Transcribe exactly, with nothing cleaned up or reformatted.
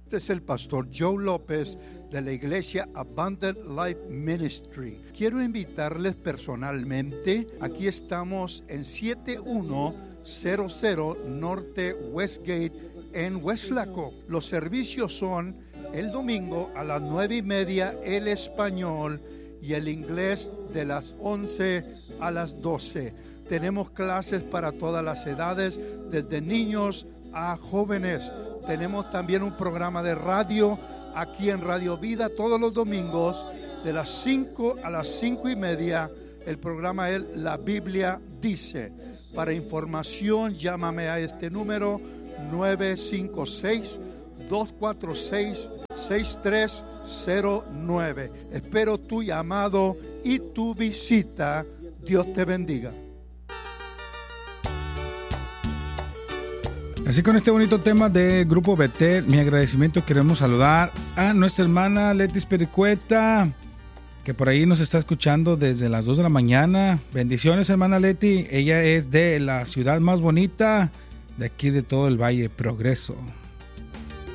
Este es el pastor Joe López de la iglesia Abundant Life Ministry. Quiero invitarles personalmente. Aquí estamos en siete uno cero cero Norte Westgate en Weslaco. Los servicios son el domingo a las nueve y media el español y el inglés de las once a las doce. Tenemos clases para todas las edades, desde niños a jóvenes. Tenemos también un programa de radio aquí en Radio Vida todos los domingos de las cinco a las cinco y media. El programa es La Biblia Dice. Para información, llámame a este número nueve cinco seis, dos cuatro seis, seis tres cero nueve. Espero tu llamado y tu visita. Dios te bendiga. Así con este bonito tema del Grupo Betel, mi agradecimiento, queremos saludar a nuestra hermana Leti Espericueta, que por ahí nos está escuchando desde las dos de la mañana. Bendiciones, hermana Leti. Ella es de la ciudad más bonita de aquí de todo el Valle, Progreso.